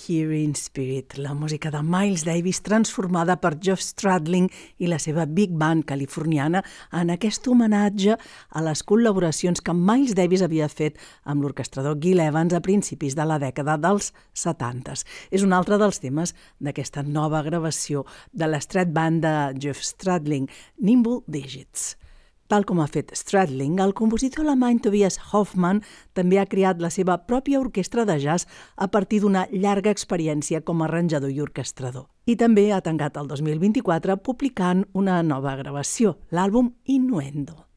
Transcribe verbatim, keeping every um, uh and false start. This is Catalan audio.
Here in Spirit, la música de Miles Davis transformada per Geoff Stradling i la seva Big Band californiana en aquest homenatge a les col·laboracions que Miles Davis havia fet amb l'orquestrador Gil Evans a principis de la dècada dels setanta. És un altre dels temes d'aquesta nova gravació de l'Strat Band de Geoff Stradling, Nimble Digits. Tal com ha fet Stradling, el compositor alemany Tobias Hoffmann també ha creat la seva pròpia orquestra de jazz a partir d'una llarga experiència com a arranjador i orquestrador. I també ha tancat el dos mil vint-i-quatre publicant una nova gravació, l'àlbum Innuendo.